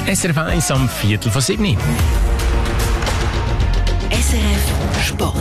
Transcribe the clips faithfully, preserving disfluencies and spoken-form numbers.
S R F eins am Viertel vor sieben. S R F Sport.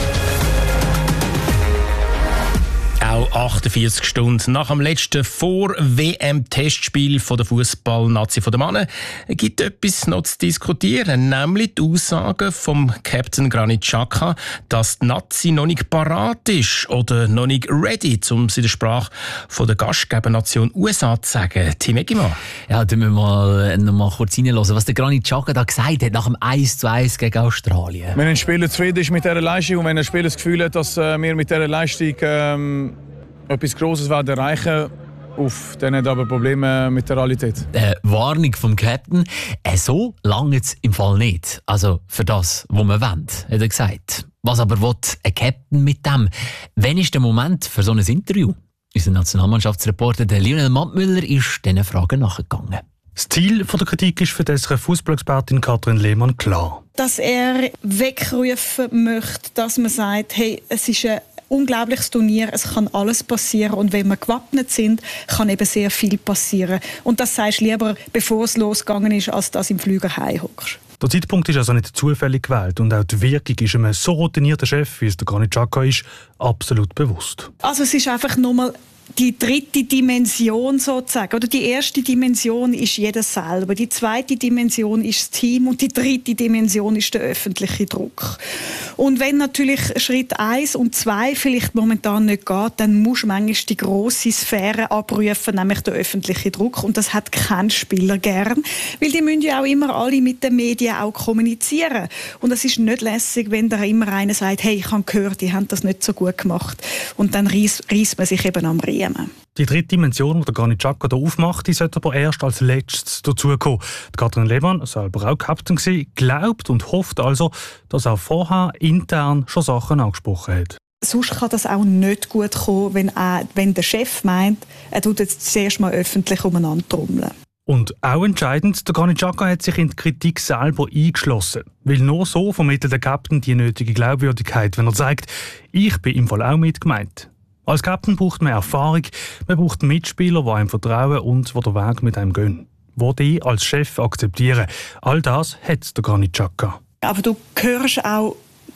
Auch achtundvierzig Stunden nach dem letzten Vor-W M-Testspiel der Fußball-Nazi der Männer gibt etwas noch zu diskutieren, nämlich die Aussagen vom Captain Granit Xhaka, dass die Nazi noch nicht parat ist oder noch nicht ready, um es in der Sprache von der Gastgebernation U S A zu sagen. Tim Eggimann. Ja, da müssen wir mal, noch mal kurz reinhören, was der Granit Xhaka da gesagt hat nach dem eins zu eins gegen Australien. Wenn ein Spieler zufrieden ist mit dieser Leistung und wenn ein Spieler das Gefühl hat, dass äh, wir mit dieser Leistung ähm, etwas Grosses werden erreichen, uff, dann hat er aber Probleme mit der Realität. Äh, Warnung vom Captain, äh, so lange jetzt im Fall nicht. Also für das, was man will, hat er gesagt. Was aber will ein Captain mit dem? Wann ist der Moment für so ein Interview? Unser Nationalmannschaftsreporter Lionel Mattmüller ist diesen Fragen nachgegangen. Das Ziel der Kritik ist für die Fußballexpertin Katrin Lehmann klar. Dass er wegrufen möchte, dass man sagt, hey, es ist ein unglaubliches Turnier, es kann alles passieren und wenn wir gewappnet sind, kann eben sehr viel passieren. Und das sagst du lieber, bevor es losgegangen ist, als dass du im Flüger heimhockst. Der Zeitpunkt ist also nicht zufällig gewählt und auch die Wirkung ist einem so routinierten Chef, wie es der Granit Xhaka ist, absolut bewusst. Also es ist einfach nochmal die dritte Dimension sozusagen. Oder die erste Dimension ist jeder selber, die zweite Dimension ist das Team und die dritte Dimension ist der öffentliche Druck. Und wenn natürlich Schritt eins und zwei vielleicht momentan nicht geht, dann musst du manchmal die grosse Sphäre abrufen, nämlich der öffentliche Druck. Und das hat kein Spieler gern, weil die müssen ja auch immer alle mit den Medien auch kommunizieren. Und es ist nicht lässig, wenn da immer einer sagt, hey, ich habe gehört, die haben das nicht so gut gemacht. Und dann reisst man sich eben am Riemen. Die dritte Dimension, die der Granit Xhaka hier aufmacht, die sollte aber erst als letztes dazukommen. Katrin Lehmann, selber auch Captain gewesen, glaubt und hofft also, dass er vorher intern schon Sachen angesprochen hat. Sonst kann das auch nicht gut kommen, wenn, er, wenn der Chef meint, er tut jetzt zuerst mal öffentlich umeinander trommeln. Und auch entscheidend, der Granit Xhaka hat sich in die Kritik selber eingeschlossen. Weil nur so vermittelt der Captain die nötige Glaubwürdigkeit, wenn er sagt, ich bin im Fall auch mit gemeint. Als Captain braucht man Erfahrung, man braucht Mitspieler, die einem vertrauen und die den Weg mit einem gehen. Die die als Chef akzeptieren. All das hat der Granit Xhaka. Aber du hörst auch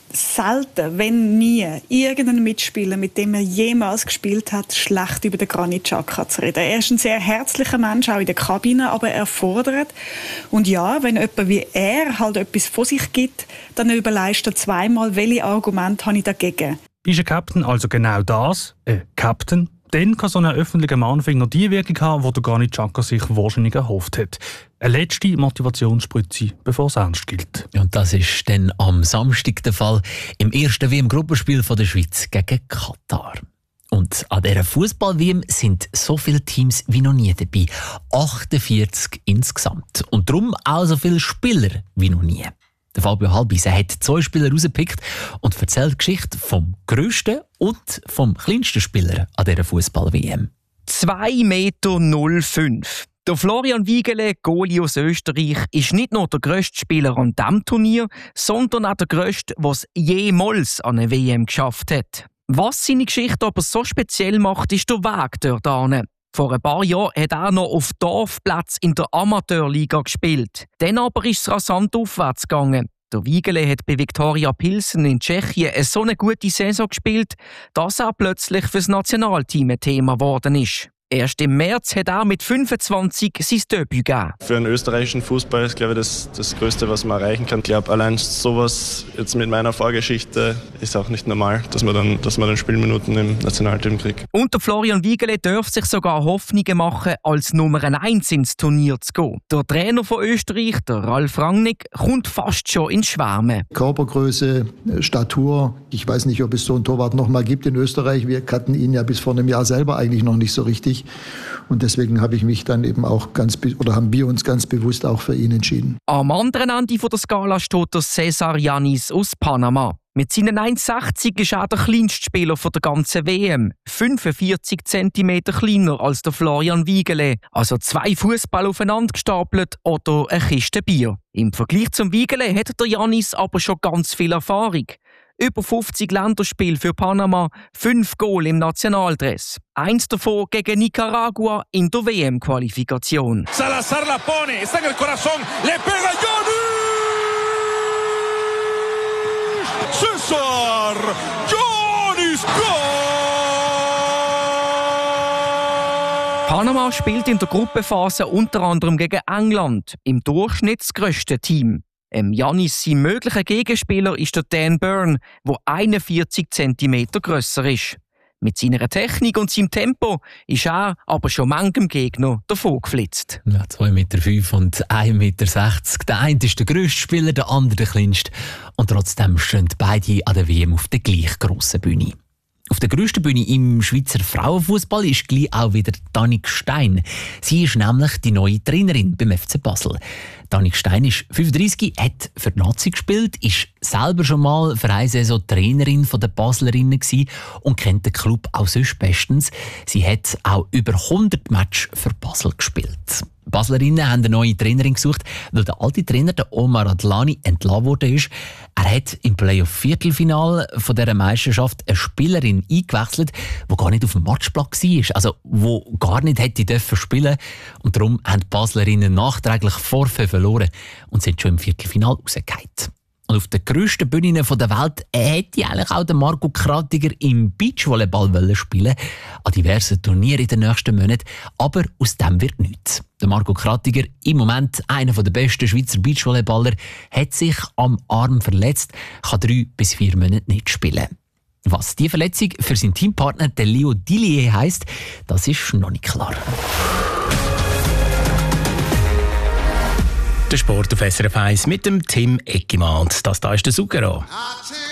selten, wenn nie, irgendeinen Mitspieler, mit dem er jemals gespielt hat, schlecht über den Granit Xhaka zu reden. Er ist ein sehr herzlicher Mensch, auch in der Kabine, aber er fordert. Und ja, wenn jemand wie er halt etwas von sich gibt, dann überlegst du zweimal, welche Argumente habe ich dagegen. Ist ein Captain also genau das, ein Captain, dann kann so ein öffentlicher Mahnfinger die Wirkung haben, die der Granit Xhaka sich wahrscheinlich erhofft hat. Eine letzte Motivationsspritze, bevor es ernst gilt. Und das ist dann am Samstag der Fall im ersten W M-Gruppenspiel der Schweiz gegen Katar. Und an dieser Fußball-W M sind so viele Teams wie noch nie dabei. achtundvierzig insgesamt. Und darum auch so viele Spieler wie noch nie. Der Fabio Halbis hat zwei Spieler rausgepickt und erzählt die Geschichte vom grössten und vom kleinsten Spieler an dieser Fußball-W M. zwei Meter null fünf. Der Florian Wiegele, Goalie aus Österreich, ist nicht nur der grösste Spieler an diesem Turnier, sondern auch der grösste, der es jemals an eine W M geschafft hat. Was seine Geschichte aber so speziell macht, ist der Weg dort hin. Vor ein paar Jahren hat er noch auf Dorfplatz in der Amateurliga gespielt. Dann aber ist es rasant aufwärts gegangen. Der Wiegele hat bei Viktoria Pilsen in Tschechien eine so eine gute Saison gespielt, dass er plötzlich fürs Nationalteam ein Thema geworden ist. Erst im März hat er mit fünfundzwanzig sein Debüt gegeben. Für einen österreichischen Fußball ist, glaube ich, das, das Größte, was man erreichen kann. Ich glaube, allein sowas jetzt mit meiner Vorgeschichte ist auch nicht normal, dass man dann, dass man dann Spielminuten im Nationalteam kriegt. Und der Florian Wiegele darf sich sogar Hoffnungen machen, als Nummer eins ins Turnier zu gehen. Der Trainer von Österreich, der Ralf Rangnick, kommt fast schon ins Schwärmen. Körpergröße, Statur. Ich weiß nicht, ob es so einen Torwart noch mal gibt in Österreich. Wir kannten ihn ja bis vor einem Jahr selber eigentlich noch nicht so richtig. Und deswegen habe ich mich dann eben auch ganz, oder haben wir uns ganz bewusst auch für ihn entschieden. Am anderen Ende der Skala steht der Cesar Yanis aus Panama. Mit seinen eins sechzig ist er der kleinste Spieler der ganzen W M. fünfundvierzig Zentimeter kleiner als der Florian Wiegele. Also zwei Fußball aufeinander gestapelt oder eine Kiste Bier. Im Vergleich zum Wiegele hat der Yanis aber schon ganz viel Erfahrung. Über fünfzig Länderspiele für Panama, fünf Goal im Nationaldress. Eins davon gegen Nicaragua in der W M-Qualifikation. Salazar la pone, está en el corazón, le pega Johnny! César! Johnny's Goal! Panama spielt in der Gruppenphase unter anderem gegen England, im Durchschnitt das grösste Team. Em Giannis sein möglicher Gegenspieler ist der Dan Burn, der einundvierzig Zentimeter grösser ist. Mit seiner Technik und seinem Tempo ist er aber schon manchem Gegner davon geflitzt. Ja, zwei Meter fünf und ein Meter sechzig. Der eine ist der grösste Spieler, der andere der kleinste. Und trotzdem stehen beide an der W M auf der gleich grossen Bühne. Auf der grössten Bühne im Schweizer Frauenfußball ist gleich auch wieder Danique Stein. Sie ist nämlich die neue Trainerin beim F C Basel. Danique Stein ist fünfunddreissig, hat für die Nazi gespielt, ist selber schon mal für eine Saison Trainerin der Baslerinnen gewesen und kennt den Club auch sonst bestens. Sie hat auch über hundert Matches für Basel gespielt. Die Baslerinnen haben eine neue Trainerin gesucht, weil der alte Trainer, der Omar Adlani, entlassen worden ist. Er hat im Playoff-Viertelfinal von dieser Meisterschaft eine Spielerin eingewechselt, die gar nicht auf dem Matchplatz war, also die gar nicht hätte dürfen spielen. Und darum haben die Baslerinnen nachträglich Vorfälle verloren und sind schon im Viertelfinal rausgefallen. Und auf den grössten Bühnen der Welt hätte eigentlich auch der Marco Kratiger im Beachvolleyball spielen an diversen Turnieren in den nächsten Monaten. Aber aus dem wird nichts. Der Marco Kratiger, im Moment einer der besten Schweizer Beachvolleyballer, hat sich am Arm verletzt, kann drei bis vier Monate nicht spielen. Was die Verletzung für seinen Teampartner der Leo Dillier heisst, das ist noch nicht klar. Der Sport auf S R F eins mit dem Tim Eckimann. Das da ist der Zucchero.